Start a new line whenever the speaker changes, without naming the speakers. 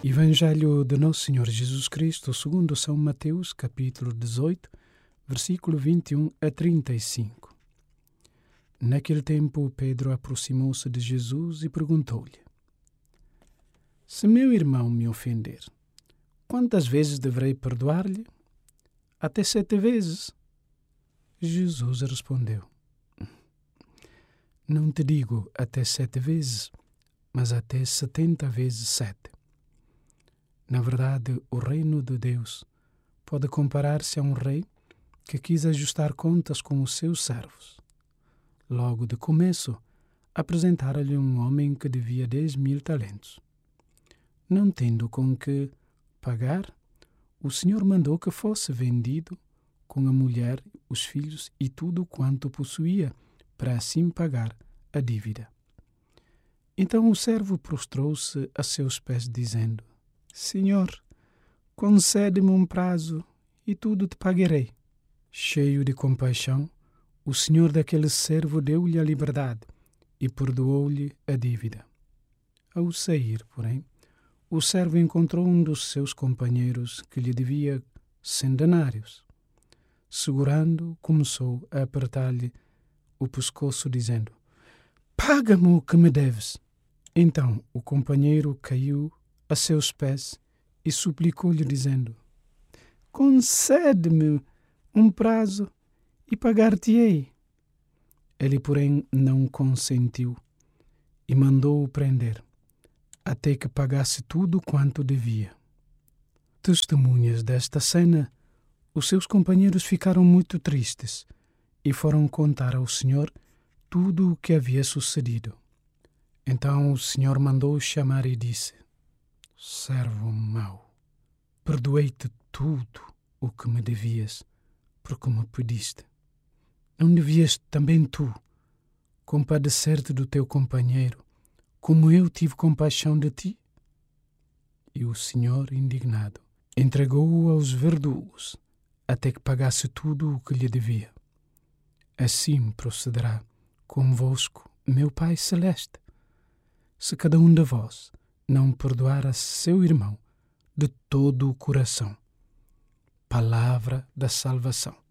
Evangelho de Nosso Senhor Jesus Cristo, segundo São Mateus, capítulo 18, versículo 21 a 35. Naquele tempo, Pedro aproximou-se de Jesus e perguntou-lhe: Se meu irmão me ofender, quantas vezes deverei perdoar-lhe? Até 7 vezes? Jesus respondeu: Não te digo até 7 vezes, mas até 70 vezes 7. Na verdade, o reino de Deus pode comparar-se a um rei que quis ajustar contas com os seus servos. Logo de começo, apresentaram-lhe um homem que devia 10.000 talentos. Não tendo com que pagar, o Senhor mandou que fosse vendido com a mulher, os filhos e tudo quanto possuía, para assim pagar a dívida. Então o servo prostrou-se a seus pés, dizendo: Senhor, concede-me um prazo e tudo te pagarei. Cheio de compaixão, o senhor daquele servo deu-lhe a liberdade e perdoou-lhe a dívida. Ao sair, porém, o servo encontrou um dos seus companheiros que lhe devia 100 denários. Segurando, começou a apertar-lhe o pescoço, dizendo: Paga-me o que me deves. Então o companheiro caiu a seus pés e suplicou-lhe, dizendo: Concede-me um prazo e pagar-te-ei. Ele, porém, não consentiu e mandou-o prender, até que pagasse tudo quanto devia. Testemunhas desta cena, os seus companheiros ficaram muito tristes e foram contar ao Senhor tudo o que havia sucedido. Então o Senhor mandou-o chamar e disse: Servo mau, perdoei-te tudo o que me devias, porque me pediste. Não devias também tu compadecer-te do teu companheiro, como eu tive compaixão de ti? E o Senhor, indignado, entregou-o aos verdugos, até que pagasse tudo o que lhe devia. Assim procederá convosco meu Pai Celeste, se cada um de vós não perdoar a seu irmão de todo o coração. Palavra da salvação.